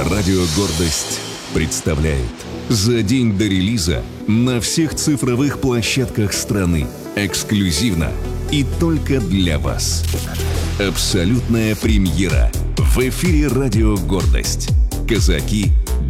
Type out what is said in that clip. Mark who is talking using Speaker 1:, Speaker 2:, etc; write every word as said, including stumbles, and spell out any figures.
Speaker 1: Радио «Гордость» представляет за день до релиза на всех цифровых площадках страны эксклюзивно и только для вас. Абсолютная премьера в эфире «Радио «Гордость». Казаки